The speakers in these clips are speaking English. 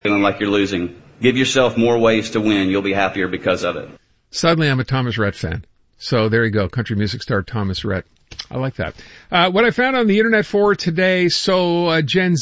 feeling like you're losing. Give yourself more ways to win. You'll be happier because of it. Suddenly, I'm a Thomas Rhett fan. So there you go, country music star Thomas Rhett. I like that. What I found on the internet for today, Gen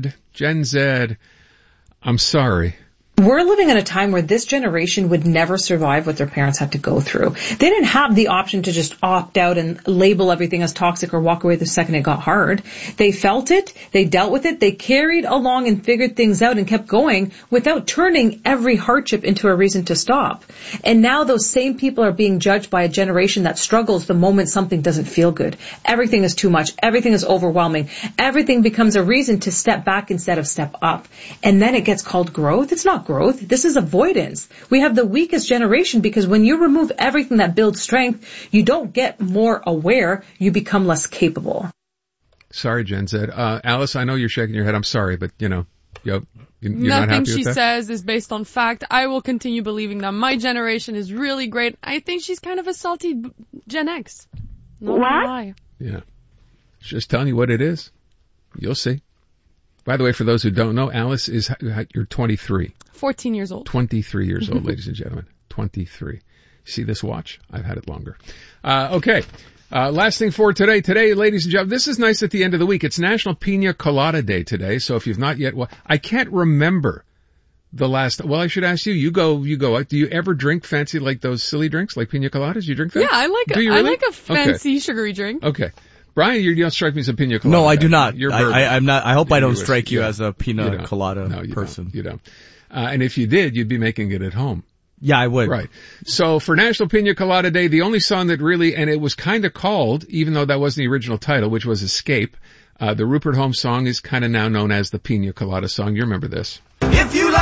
Z, I'm sorry. We're living in a time where this generation would never survive what their parents had to go through. They didn't have the option to just opt out and label everything as toxic or walk away the second it got hard. They felt it, they dealt with it, they carried along and figured things out and kept going without turning every hardship into a reason to stop. And now those same people are being judged by a generation that struggles the moment something doesn't feel good. Everything is too much. Everything is overwhelming. Everything becomes a reason to step back instead of step up. And then it gets called growth. It's not growth. This is avoidance. We have the weakest generation because when you remove everything that builds strength, you don't get more aware, you become less capable. Sorry, Gen Z. Alice, I know you're shaking your head. I'm sorry, but you're not happy with that? Nothing she says is based on fact. I will continue believing that my generation is really great. I think she's kind of a salty Gen X. Not gonna lie. Yeah. Just telling you what it is. You'll see. By the way, for those who don't know, Alice you're 23. 14 years old. 23 years old, ladies and gentlemen. 23. See this watch? I've had it longer. Okay. Last thing for today. Today, ladies and gentlemen, this is nice at the end of the week. It's National Pina Colada Day today. So if you've not yet, I can't remember the last, I should ask you. You go. Do you ever drink fancy, like those silly drinks, like pina coladas? You drink that? Yeah, I like a fancy sugary drink. Okay. Brian, you don't strike me as a pina colada. No, I do not. You're I'm not. I hope I don't strike you as a pina colada person. You don't. And if you did, you'd be making it at home. Yeah, I would. Right. So for National Pina Colada Day, the only song that really, and it was kind of called, even though that wasn't the original title, which was Escape, the Rupert Holmes song is kind of now known as the Pina Colada song. You remember this. If you